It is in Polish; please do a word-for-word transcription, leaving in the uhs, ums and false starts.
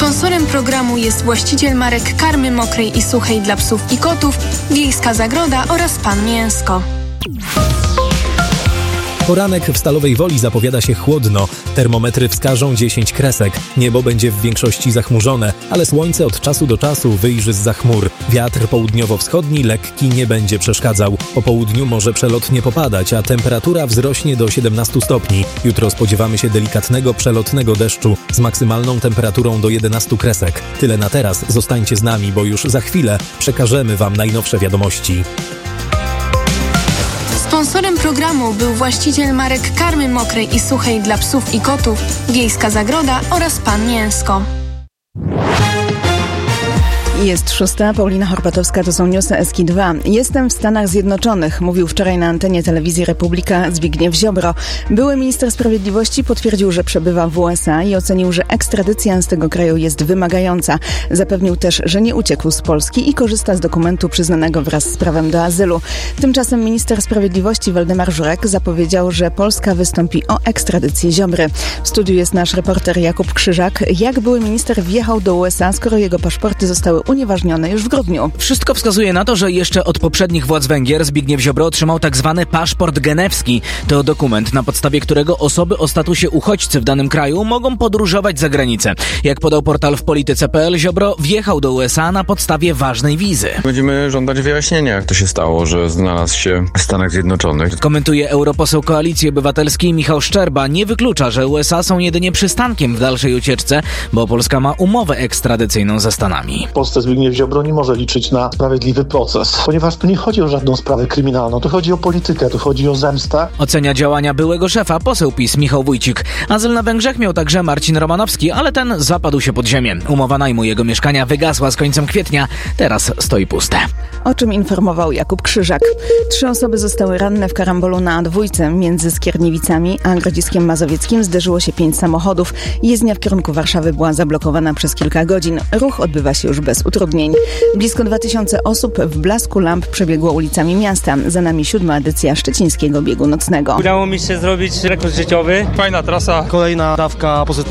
Sponsorem programu jest właściciel marek karmy mokrej i suchej dla psów i kotów, Wiejska Zagroda oraz Pan Mięsko. Poranek w Stalowej Woli zapowiada się chłodno. Termometry wskażą dziesięć kresek. Niebo będzie w większości zachmurzone, ale słońce od czasu do czasu wyjrzy zza chmur. Wiatr południowo-wschodni lekki nie będzie przeszkadzał. Po południu może przelotnie popadać, a temperatura wzrośnie do siedemnastu stopni. Jutro spodziewamy się delikatnego, przelotnego deszczu z maksymalną temperaturą do jedenastu kresek. Tyle na teraz. Zostańcie z nami, bo już za chwilę przekażemy Wam najnowsze wiadomości. Sponsorem programu był właściciel marek karmy mokrej i suchej dla psów i kotów, Wiejska Zagroda oraz Pan Mięsko. Jest szósta, Paulina Horpatowska, to są newsy S K dwa. Jestem w Stanach Zjednoczonych, mówił wczoraj na antenie telewizji Republika Zbigniew Ziobro. Były minister sprawiedliwości potwierdził, że przebywa w U S A i ocenił, że ekstradycja z tego kraju jest wymagająca. Zapewnił też, że nie uciekł z Polski i korzysta z dokumentu przyznanego wraz z prawem do azylu. Tymczasem minister sprawiedliwości Waldemar Żurek zapowiedział, że Polska wystąpi o ekstradycję Ziobry. W studiu jest nasz reporter Jakub Krzyżak. Jak były minister wjechał do U S A, skoro jego paszporty zostały unieważnione już w grudniu? Wszystko wskazuje na to, że jeszcze od poprzednich władz Węgier Zbigniew Ziobro otrzymał tak zwany paszport genewski. To dokument, na podstawie którego osoby o statusie uchodźcy w danym kraju mogą podróżować za granicę. Jak podał portal w polityce kropka p l, Ziobro wjechał do U S A na podstawie ważnej wizy. Będziemy żądać wyjaśnienia, jak to się stało, że znalazł się w Stanach Zjednoczonych. Komentuje europoseł Koalicji Obywatelskiej Michał Szczerba. Nie wyklucza, że U S A są jedynie przystankiem w dalszej ucieczce, bo Polska ma umowę ekstradycyjną ze Stanami. Zbigniew Ziobro nie może liczyć na sprawiedliwy proces, ponieważ tu nie chodzi o żadną sprawę kryminalną, tu chodzi o politykę, tu chodzi o zemstę. Ocenia działania byłego szefa poseł PiS Michał Wójcik. Azyl na Węgrzech miał także Marcin Romanowski, ale ten zapadł się pod ziemię. Umowa najmu jego mieszkania wygasła z końcem kwietnia, teraz stoi puste. O czym informował Jakub Krzyżak. Trzy osoby zostały ranne w karambolu na A dwa między Skierniewicami a Grodziskiem Mazowieckim. Zderzyło się pięć samochodów. Jezdnia w kierunku Warszawy była zablokowana przez kilka godzin. Ruch odbywa się już bez utrudnień. Blisko dwa tysiące osób w blasku lamp przebiegło ulicami miasta. Za nami siódma edycja Szczecińskiego Biegu Nocnego. Udało mi się zrobić rekord życiowy. Fajna trasa. Kolejna dawka pozytywna.